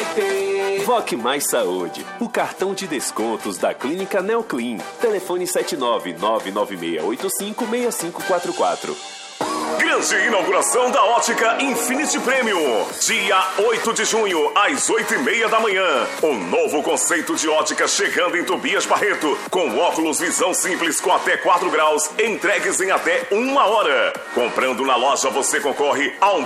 vai ter. Voque Mais Saúde, o cartão de descontos da Clínica Neoclean. Telefone 79996856544. Grande inauguração da Ótica Infinity Premium. Dia 8 de junho, às 8h30 da manhã. Um novo conceito de ótica chegando em Tobias Barreto, com óculos visão simples com até 4 graus, entregues em até 1 hora. Comprando na loja, você concorre a um